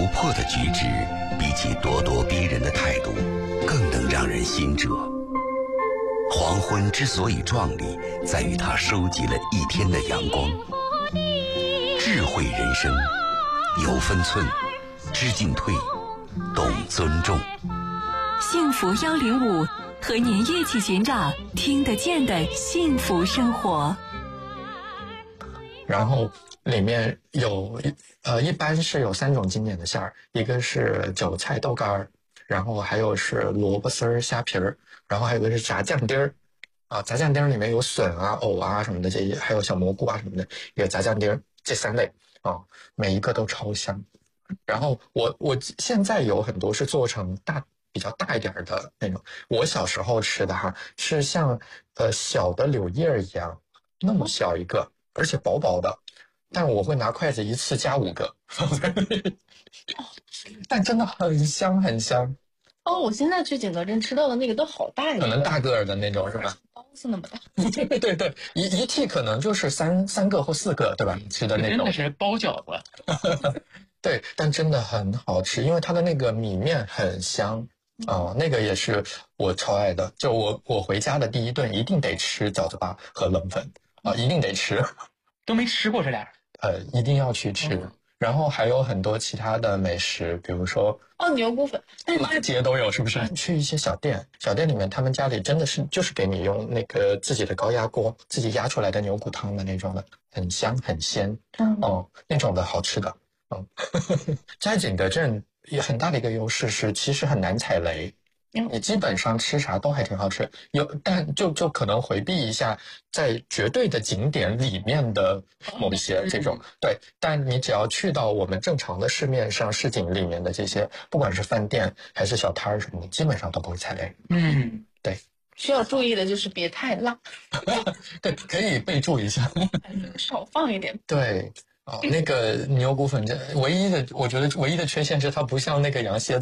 魄的举止，比起咄咄逼人的态度，更能让人心折。黄昏之所以壮丽，在于它收集了一天的阳光。智慧人生，有分寸，知进退，懂尊重。 幸福105，和您一起寻找听得见的幸福生活。 然后里面有一般是有3种经典的馅儿，一个是韭菜豆干儿，然后还有是萝卜丝儿虾皮儿，然后还有一个是炸酱丁儿啊，炸酱丁儿里面有笋啊、藕啊什么的，这些还有小蘑菇啊什么的，一个炸酱丁儿，这3类啊，每一个都超香。然后我现在有很多是做成比较大一点的那种，我小时候吃的哈是像小的柳叶一样那么小一个，而且薄薄的，但我会拿筷子一次夹5个放在那里，但真的很香很香。 哦，我现在去景德镇吃到的那个都好大一个， 可能大个儿的那种是吧？ 包子那么大。 对对对，一屉可能就是三个或4个，对吧？吃的那种。 真的是包饺子。 对，但真的很好吃，因为它的那个米面很香那个也是我超爱的。就我回家的第一顿一定得吃饺子粑和冷粉一定得吃。 都没吃过这俩。 一定要去吃。然后还有很多其他的美食，比如说牛骨粉， 满街都有，是不是？去一些小店里面，他们家里真的是就是给你用那个自己的高压锅自己压出来的牛骨汤的那种的，很香很鲜那种的好吃的。在景德镇也很大的一个优势是，其实很难踩雷。你基本上吃啥都还挺好吃，但就可能回避一下在绝对的景点里面的某一些这种对，但你只要去到我们正常的市面上市井里面的这些，不管是饭店还是小摊儿什么的，基本上都不会踩雷。对。 需要注意的就是别太辣。 对，可以备注一下， 少放一点。 对。那个牛骨粉我觉得唯一的缺陷是它不像那个羊蝎子